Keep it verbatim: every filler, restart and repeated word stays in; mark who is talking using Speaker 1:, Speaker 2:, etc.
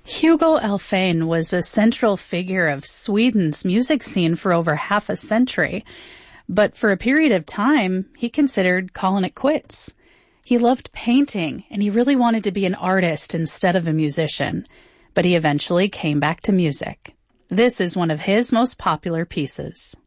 Speaker 1: Hugo Alfvén was a central figure of Sweden's music scene for over half a century, but for a period of time, he considered calling it quits. He loved painting, and he really wanted to be an artist instead of a musician, but he eventually came back to music. This is one of his most popular pieces.